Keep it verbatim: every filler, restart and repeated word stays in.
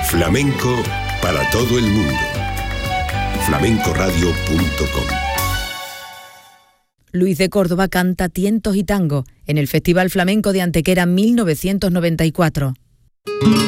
Flamenco para todo el mundo. flamenco radio punto com. Luis de Córdoba canta Tientos y Tango en el Festival Flamenco de Antequera mil novecientos noventa y cuatro.